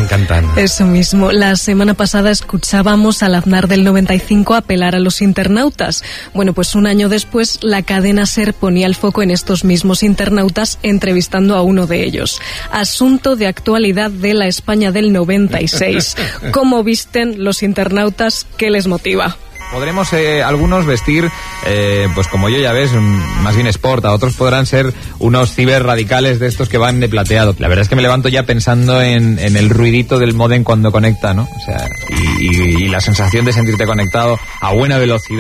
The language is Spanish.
encantan. Eso mismo. La semana pasada escuchábamos al Aznar del 95 apelar a los internautas. Bueno, pues un año después, la cadena SER ponía el foco en estos mismos internautas entrevistando a uno de ellos. Asunto de actualidad de la España del 96. ¿Cómo visten los internautas? ¿Qué les motiva? Podremos algunos vestir, pues como yo ya ves, más bien sport, a otros podrán ser unos ciberradicales de estos que van de plateado. La verdad es que me levanto ya pensando en el ruidito del módem cuando conecta, ¿no? O sea, y la sensación de sentirte conectado a buena velocidad.